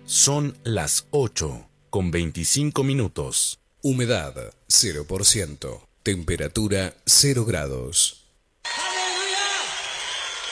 Son las 8:25. Humedad 0%. Temperatura 0 grados.